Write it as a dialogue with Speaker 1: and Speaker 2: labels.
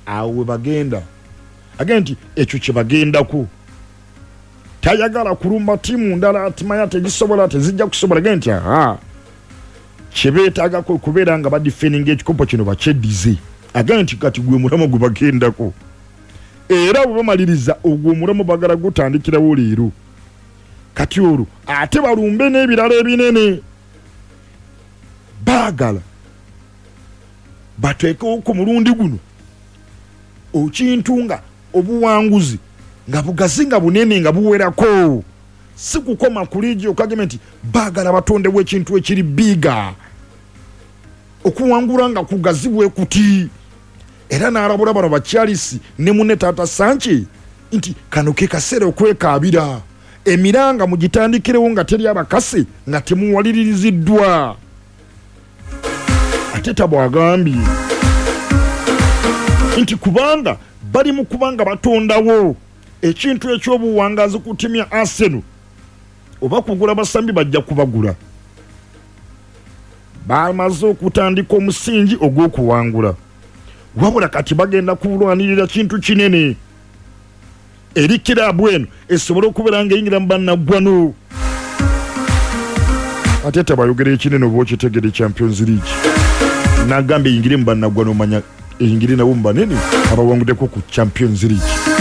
Speaker 1: awo bagenda agenti ekyo kye bagendako tayagala kulumba timu ndala atimanya tegisobola tezijja kusobola agenti kyebetaaga kubeera nga badifendinga ekikopo kino bakyeddize agenti kati gwe mulamu gwe bagendako era bwe bamaliriza ogwo omulamu bagala gutandikirawo leero kati olwo ate balumbe n'ebirala ebinene baagala bateekewo ku mulundi guno okintu nga obuwanguzi nga bugazi nga bunene nga buwerako si kukoma ku liigi okagamba nti baagala batondewo ekintu ekiri biga okuwangula nga kugazibwe kuti era n'alabula bano bakyalisi ne munne taata Sanche nti kano ke kaseera okwekaabira emiranga mugitandikirewo nga teri abakase nga temuwaliririziddwa ate tabwagambye nti kubanga bali mu kubanga batondawo ekintu ekyobuwangazi ku ttiimu ya Arsenal oba kugula basambi bajja kubagula bamaze okutandika omusingi ogw'okuwangula wabula kati bagenda kulwanirira kintu kinene eri kiraabu eno esobole okubeera nga eyingira mu bannaggwano ate tabayogera ekinene oba okitegere Champions League nagamba eyingire mu bannaggwano omanya eyingire nabo mu banene abawanguddeko ku Champions League